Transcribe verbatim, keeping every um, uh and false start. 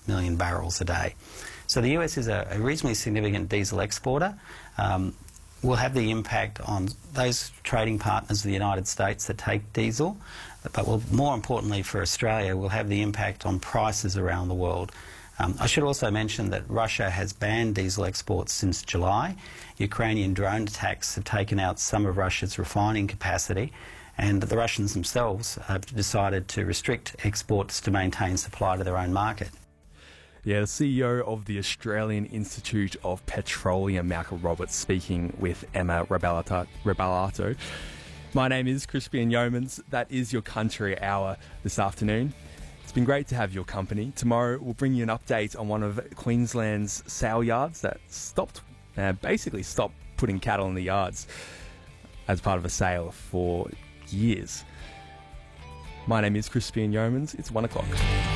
million barrels a day. So the U S is a, a reasonably significant diesel exporter. Um, will have the impact on those trading partners of the United States that take diesel, but will, more importantly for Australia, will have the impact on prices around the world. Um, I should also mention that Russia has banned diesel exports since July. Ukrainian drone attacks have taken out some of Russia's refining capacity, and the Russians themselves have decided to restrict exports to maintain supply to their own market. Yeah, the C E O of the Australian Institute of Petroleum, Malcolm Roberts, speaking with Emma Rebellato. My name is Crispian Yeomans. That is your Country Hour this afternoon. It's been great to have your company. Tomorrow we'll bring you an update on one of Queensland's sale yards that stopped, uh, basically stopped putting cattle in the yards as part of a sale for years. My name is Crispian Yeomans. It's one o'clock.